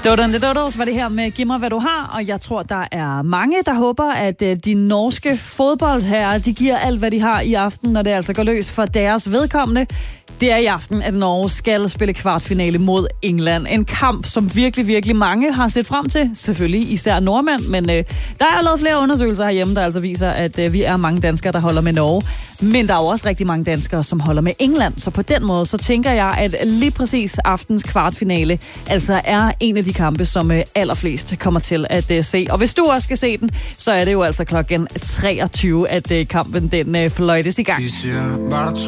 Dodan the Dodos var det her med Giv mig, hvad du har, og jeg tror, der er mange, der håber, at de norske fodboldherrer, de giver alt, hvad de har i aften, når det altså går løs for deres vedkommende. Det er i aften, at Norge skal spille kvartfinale mod England. En kamp, som virkelig, virkelig mange har set frem til. Selvfølgelig især nordmænd, men der er lavet flere undersøgelser herhjemme, der altså viser, at vi er mange danskere, der holder med Norge. Men der er jo også rigtig mange danskere, som holder med England. Så på den måde, så tænker jeg, at lige præcis aftens kvartfinale altså er en af de kampe, som allerflest kommer til at se. Og hvis du også skal se den, så er det jo altså klokken 23, at kampen den fløjtes i gang.